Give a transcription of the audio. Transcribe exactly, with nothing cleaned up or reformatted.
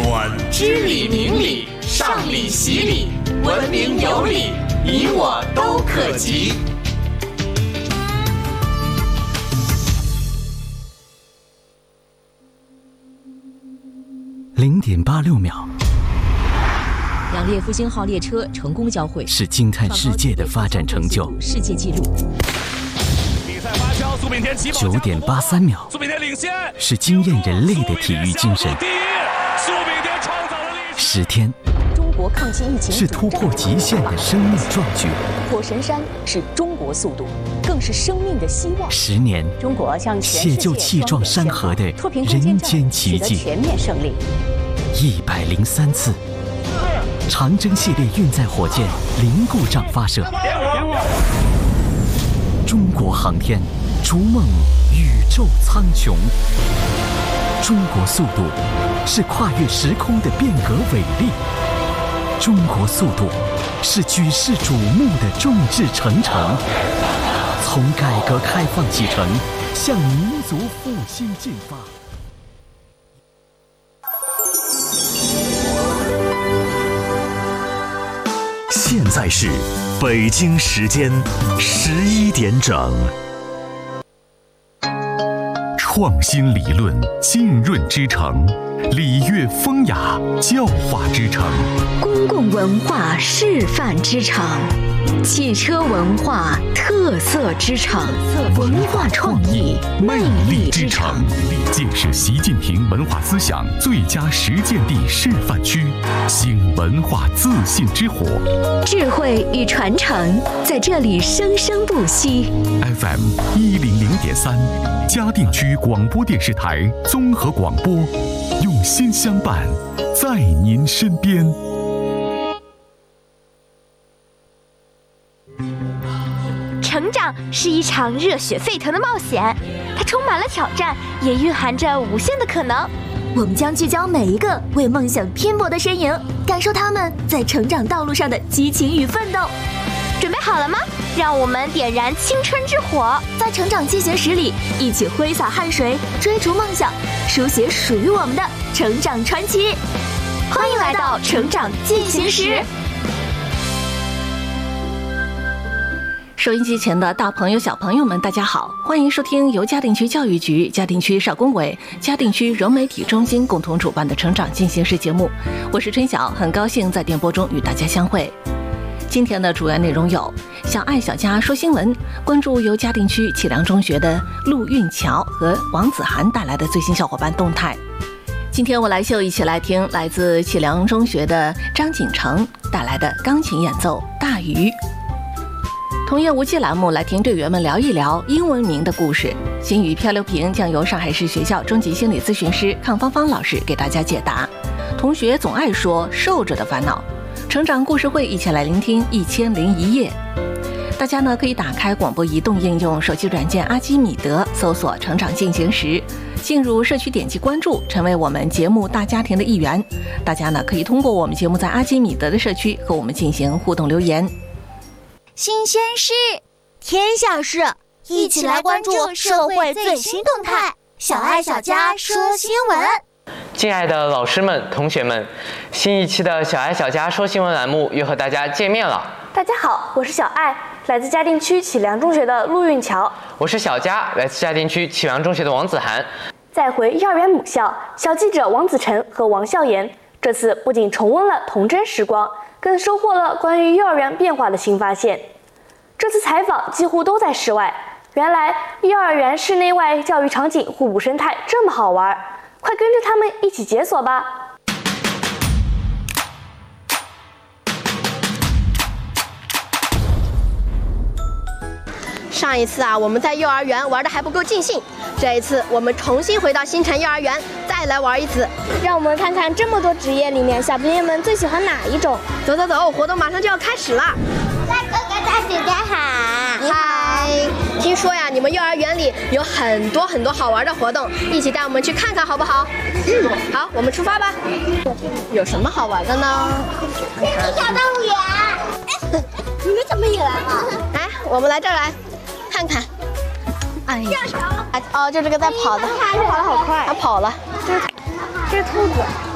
观， 知礼明礼，上礼习礼，文明有礼，你我都可及。 零点八六秒， 两列复兴号列车成功交汇， 是惊叹世界的发展成就。 世界纪录。 比赛发酵，苏炳添起跑九点八三秒， 苏炳添领先， 是惊艳人类的体育精神。 第一，苏炳添创造了历史。 十天， 中国抗击疫情是突破极限的生命壮举。 火神山是中国速度，更是生命的希望。 十年， 中国向全世界解救气壮山河的人间奇迹。 全面胜利。 一百零三次，长征系列运载火箭零故障发射。中国航天逐梦宇宙苍穹。中国速度是跨越时空的变革伟力。中国速度是举世瞩目的众志成城。从改革开放启程，向民族复兴进发。 现在是北京时间十一点整。创新理论浸润之城，礼乐风雅教化之城， 公共文化示范之城，汽车文化特色之城，文化创意魅力之城， 建设习近平文化思想最佳实践地示范区，兴文化自信之火， 智慧与传承在这里生生不息。 F M 一零零点三，嘉定区广播电视台综合广播，用心相伴，在您身边。 成长是一场热血沸腾的冒险，它充满了挑战，也蕴含着无限的可能。 我们将聚焦每一个为梦想拼搏的身影，感受他们在成长道路上的激情与奋斗。 准备好了吗？让我们点燃青春之火， 在成长进行时里，一起挥洒汗水，追逐梦想，书写属于我们的成长传奇。 欢迎来到成长进行时。 收音机前的大朋友小朋友们大家好，欢迎收听由嘉定区教育局、嘉定区少工委、嘉定区融媒体中心共同主办的成长进行时节目，我是春晓，很高兴在电波中与大家相会。今天的主要内容有小爱小家说新闻，关注由嘉定区启良中学的陆运桥和王子涵带来的最新小伙伴动态。今天我来秀一起来听来自启良中学的张景成带来的钢琴演奏《大鱼》。童言无忌栏目来听队员们聊一聊英文名的故事。心语漂流瓶将由上海市学校中级心理咨询师康芳芳老师给大家解答。同学总爱说瘦着的烦恼，成长故事会一起来聆听一千零一夜。大家呢可以打开广播移动应用手机软件阿基米德，搜索成长进行时，进入社区点击关注，成为我们节目大家庭的一员。大家呢可以通过我们节目在阿基米德的社区和我们进行互动留言。 新鲜事，天下事，一起来关注社会最新动态。小爱小家说新闻。 敬爱的老师们、同学们，新一期的小爱小家说新闻栏目又和大家见面了。 大家好，我是小爱，来自嘉定区启良中学的陆运桥。 我是小佳，来自嘉定区启良中学的王子涵。 再回幼儿园母校，小记者王子晨和王笑言这次不仅重温了童真时光，更收获了关于幼儿园变化的新发现。这次采访几乎都在室外，原来幼儿园室内外教育场景互补生态这么好玩，快跟着他们一起解锁吧。 上一次啊，我们在幼儿园玩的还不够尽兴，这一次我们重新回到新城幼儿园，再来玩一次。 让我们看看这么多职业里面，小朋友们最喜欢哪一种？ 走走走，活动马上就要开始了。 大哥哥大姐姐好， 你好。听说呀，你们幼儿园里有很多很多好玩的活动，一起带我们去看看好不好？嗯，好，我们出发吧。有什么好玩的呢？ 小动物园。你们怎么也来了？ 来，我们来这儿来看看。哎呀，哦，就这个在跑的， 跑得好快， 它跑了。 这是这是兔子。